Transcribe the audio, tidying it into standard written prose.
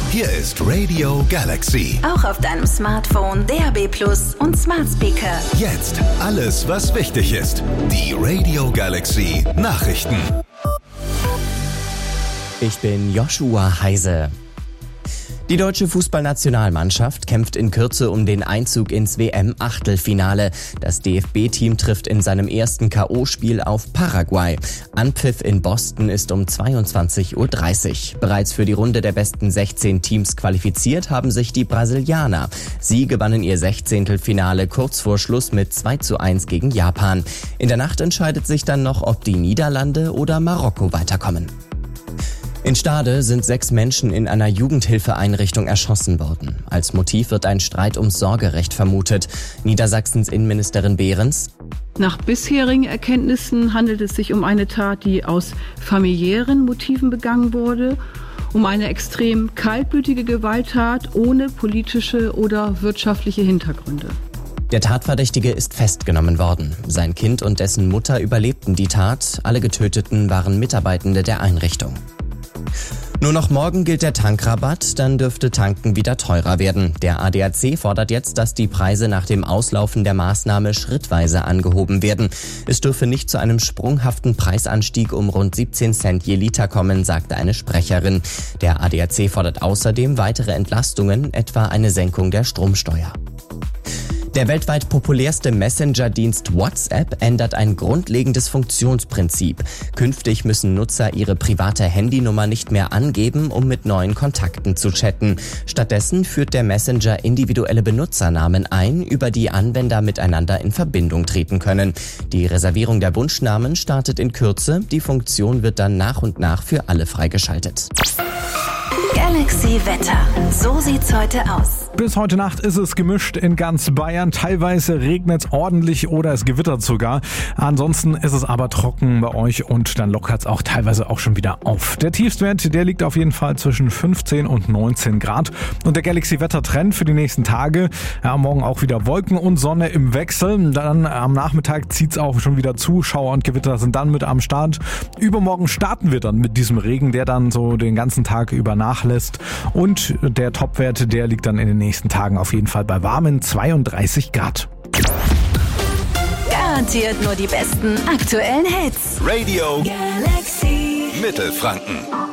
Hier ist Radio Galaxy. Auch auf deinem Smartphone, DAB+ und Smart Speaker. Jetzt alles, was wichtig ist. Die Radio Galaxy Nachrichten. Ich bin Joshua Heise. Die deutsche Fußballnationalmannschaft kämpft in Kürze um den Einzug ins WM-Achtelfinale. Das DFB-Team trifft in seinem ersten K.O.-Spiel auf Paraguay. Anpfiff in Boston ist um 22:30 Uhr. Bereits für die Runde der besten 16 Teams qualifiziert haben sich die Brasilianer. Sie gewannen ihr 16. Finale kurz vor Schluss mit 2:1 gegen Japan. In der Nacht entscheidet sich dann noch, ob die Niederlande oder Marokko weiterkommen. In Stade sind 6 Menschen in einer Jugendhilfeeinrichtung erschossen worden. Als Motiv wird ein Streit ums Sorgerecht vermutet. Niedersachsens Innenministerin Behrens: Nach bisherigen Erkenntnissen handelt es sich um eine Tat, die aus familiären Motiven begangen wurde, um eine extrem kaltblütige Gewalttat ohne politische oder wirtschaftliche Hintergründe. Der Tatverdächtige ist festgenommen worden. Sein Kind und dessen Mutter überlebten die Tat. Alle Getöteten waren Mitarbeitende der Einrichtung. Nur noch morgen gilt der Tankrabatt, dann dürfte Tanken wieder teurer werden. Der ADAC fordert jetzt, dass die Preise nach dem Auslaufen der Maßnahme schrittweise angehoben werden. Es dürfe nicht zu einem sprunghaften Preisanstieg um rund 17 Cent je Liter kommen, sagte eine Sprecherin. Der ADAC fordert außerdem weitere Entlastungen, etwa eine Senkung der Stromsteuer. Der weltweit populärste Messenger-Dienst WhatsApp ändert ein grundlegendes Funktionsprinzip. Künftig müssen Nutzer ihre private Handynummer nicht mehr angeben, um mit neuen Kontakten zu chatten. Stattdessen führt der Messenger individuelle Benutzernamen ein, über die Anwender miteinander in Verbindung treten können. Die Reservierung der Wunschnamen startet in Kürze. Die Funktion wird dann nach und nach für alle freigeschaltet. Galaxy Wetter. So sieht's heute aus. Bis heute Nacht ist es gemischt in ganz Bayern. Teilweise regnet es ordentlich oder es gewittert sogar. Ansonsten ist es aber trocken bei euch und dann lockert es auch teilweise auch schon wieder auf. Der Tiefstwert, der liegt auf jeden Fall zwischen 15 und 19 Grad. Und der Galaxy-Wetter-Trend für die nächsten Tage. Ja, morgen auch wieder Wolken und Sonne im Wechsel. Dann am Nachmittag zieht es auch schon wieder zu. Schauer und Gewitter sind dann mit am Start. Übermorgen starten wir dann mit diesem Regen, der dann so den ganzen Tag über nachlässt. Und der Topwert, der liegt dann in den nächsten Tagen auf jeden Fall bei warmen 32 Grad. Garantiert nur die besten aktuellen Hits. Radio Galaxy Mittelfranken.